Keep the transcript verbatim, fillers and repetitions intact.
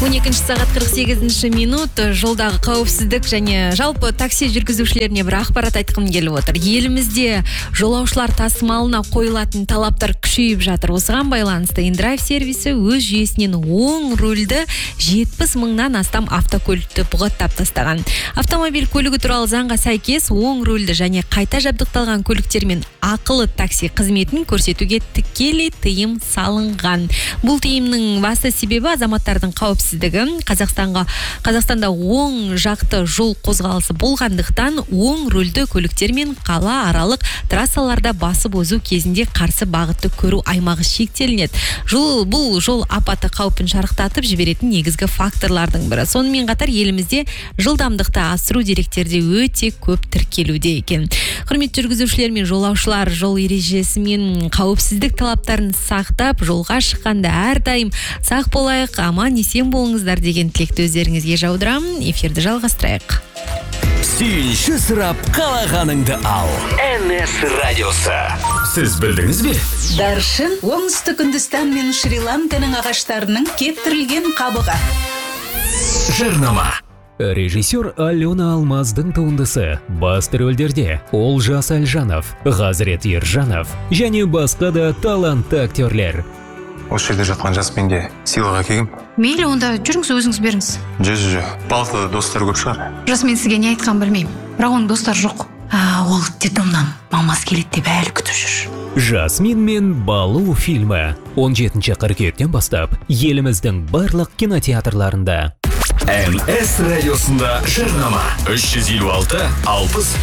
он екінші сағат қырық сегізінші минут. Жолдағы қауіпсіздік және жалпы такси жүргізушілеріне бір ақпарат айтқым келіп отыр. Елімізде жолаушылар тасымалына қойылатын талаптар күшейіп жатыр. Осыған байланысты InDrive сервисі өз жүйесінен оң рөлді жетпіс мыңнан астам автокөлікті бұғаттап тастаған. Автомобиль көлігі туралы заңға сәйкес оң рөлді және қайта жабдықталған көліктермен ақылы такси қызметін көрсетуге тікелей тыйым салынған. Бұл тыйымның басты себебі азаматтардың қауіпсіздігі. Қазақстанға Қазақстанда оң жақты жол қозғалысы болғандықтан оң рөлді көліктер мен қала аралық трассаларда басып озу кезінде қарсы бағытты көру аймағы шектелінеді. Жол бұл жол апаты қаупін шарықтатып жіберетін негізгі факторлардың бірі. Сонымен қатар елімізде жылдамдықты асыру деректерде өте көп тіркелуде екен. Құрметті жүргізушілер мен жолаушылар, жол ережесі мен қауіпсіздік талаптарын сақтап, жолға шыққанда әрдайым сақ болайық, аман есен болыңыздар деген тілекті өздеріңізге жаудырамын. Эфирді жалғастырайық. Сүйінші сұрап қалағаныңды ал. эн эс радиосы. Сіз білдіңіз бе? Даршын оңтүстік Үндістан мен Шри-Ланканың ағаштарының кептірілген қабығы. Жарнама. Режиссер Алена Алмаздың туындысы басты рөлдерде Олжас Әлжанов, Ғазірет Ержанов және басқа да талантты актерлер. Осы жерде жатқан жаспенге сыйлық әкелгем. Мейлі, онда жүріңіз, өзіңіз беріңіз. Жө, жө, жө. Балқы достар көп шығар. Жасмен сізге не айтқан білмеймін. Бірақ оның достар жоқ. А, ол детдомнан мамасы келеді деп әлі күтіп жүр. Жасмин мен Балу фильмі он жетінші қыркүйектен бастап еліміздің барлық кинотеатрларында. эн эс радиосында жарнама. үш жүз елу алты алпыс